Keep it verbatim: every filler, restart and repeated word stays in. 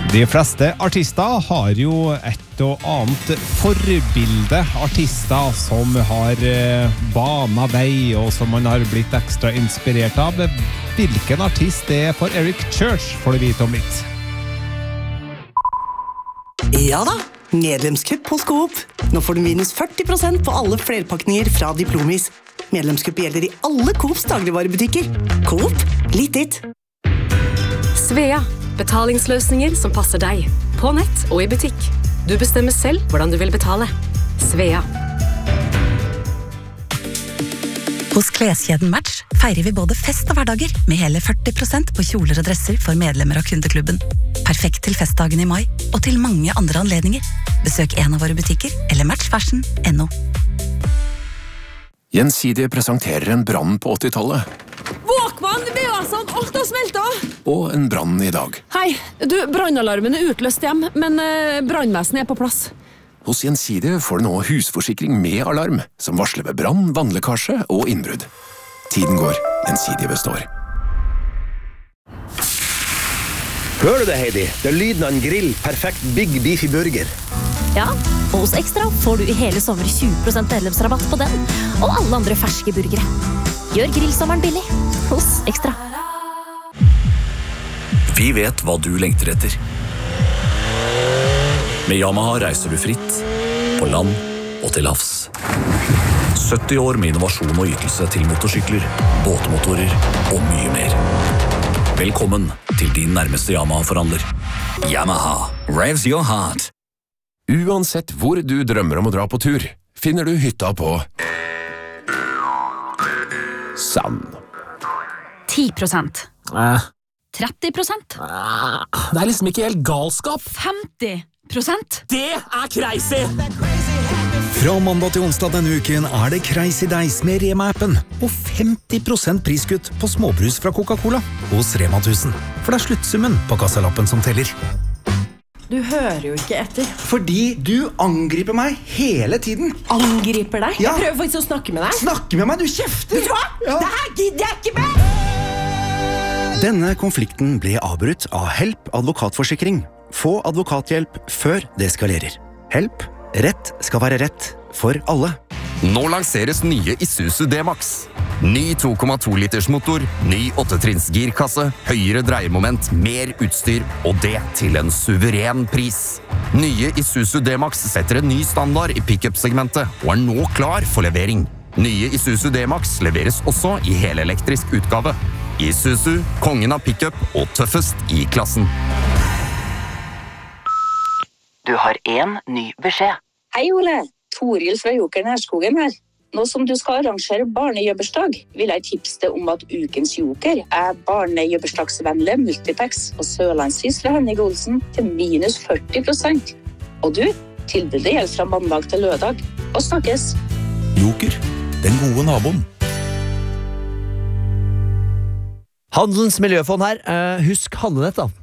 De fleste artister har jo et og annet forbilde, artister som har banet vei og som man har blitt ekstra inspirert av. Hvilken artist det er for Eric Church får du vite om litt. Ja da, medlemskupp hos Coop. Nå får du minus førti prosent på alle flerpakninger fra Diplomis. Medlemskupp gjelder i alle Coops dagligvarebutikker. Coop, litt ditt. Svea. Betalingsløsninger som passer deg, på nett og i butikk. Du bestemmer selv hvordan du vil betale. Svea. Hos kleskjeden Match feirer vi både fest og hverdager med hele førti prosent på kjoler og dresser for medlemmer av kundeklubben. Perfekt til festdagen i mai og til mange andre anledninger. Besøk en av våre butikker eller match fashion punktum no. Gjensidige presenterer en brann på åttitallet. Walkman, det er jo sånn, alt har smeltet. Og en brann i dag. Hei, du, brannalarmen er utløst hjem, men uh, brannvesenet er på plass. Hos Gjensidige får du nå husforsikring med alarm, som varsler ved brann, vannlekkasje og innbrudd. Tiden går, Gjensidige består. Hører du det, Heidi? Det er lyden av en grill, perfekt Big Beefy Burger. Ja, og hos Extra får du i hele sommer tjue prosent medlemsrabatt på den, og alle andre ferske burgere. Gjør grillsommeren billig hos Extra. Vi vet hva du lengter etter. Med Yamaha reiser du fritt, på land og til havs. sytti år med innovasjon og ytelse til motorsykler, båtmotorer og mye mer. Velkommen til din nærmeste Yamaha-forhandler. Yamaha, revs your heart. Uansett hvor du drømmer om å dra på tur, finner du hytta på Sand. ti prosent. Eh. tretti prosent. Eh. Det er liksom ikke helt galskap. femti prosent. Det er crazy! Fra mandag til onsdag denne uken er det Crazy Days med Rema-appen og femti prosent priskutt på småbrus fra Coca-Cola hos Rema tusen. For det er sluttsummen på kassalappen som teller. Du hører jo ikke etter. Fordi du angriper meg hele tiden. Angriper deg? Ja. Jeg prøver faktisk å snakke med deg. Snakke med meg, du kjefter! Vet du hva? Ja. Det her gidder jeg ikke med! Denne konflikten ble avbrutt av Help advokatforsikring. Få advokathjelp før det eskalerer. Help. Rett skal være rett for alle. Nå lanseres nye Isuzu D-Max. Ny to komma to liters motor, ny åttetrinns girkasse, høyere dreiemoment, mer utstyr, og det til en suveren pris. Nye Isuzu D-Max setter en ny standard i pick-up-segmentet, og er nå klar for levering. Nye Isuzu D-Max leveres også i helelektrisk utgave. Isuzu, kongen av pick-up og tøffest i klassen. Du har en ny beskjed. Hei Ole, Toril fra Jokeren Herskogen her. Nå som du skal arrangere barnejøbbersdag, vil jeg tipse deg om at ukens joker er barnejøbbersdagsvennlig Multipex og Sørlandshus fra Henning Olsen til minus førti prosent. Og du, tilbudet gjelder fra mandag til lørdag. Og snakkes! Joker, den gode naboen. Handelens miljøfond her. Husk handlenett da.